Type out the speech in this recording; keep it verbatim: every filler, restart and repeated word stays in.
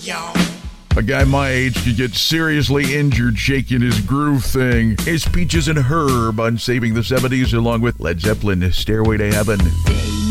A guy my age could get seriously injured shaking his groove thing. It's Peaches and Herb on Saving the seventies, along with Led Zeppelin, Stairway to Heaven.